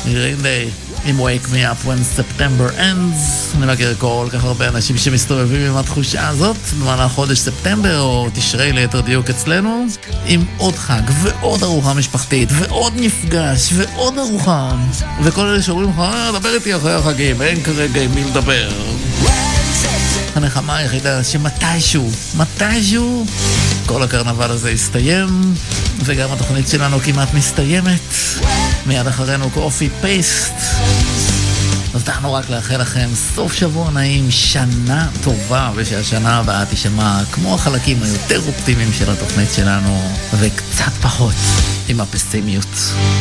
Green Day עם Wake Me Up When September Ends. אני מכיר כל כך הרבה אנשים שמסתובבים עם התחושה הזאת במהלך חודש ספטמבר או תשרי ליתר דיוק אצלנו, עם עוד חג ועוד ארוחה משפחתית ועוד מפגש ועוד ארוחה, וכל אלה שאומרים לך דבר איתי אחרי החגים, אין כרגע עם מי לדבר. הנחמה היחידה שמתישהו כל הקרנבל הזה יסתיים, וגם התוכנית שלנו כמעט מסתיימת. מיד אחרינו קופי פייסט. נותרנו רק לאחל לכם סוף שבוע נעים, שנה טובה, ושהשנה הבאה תשמע כמו החלקים היותר אופטימיים של התוכנית שלנו, וקצת פחות עם הפסימיות.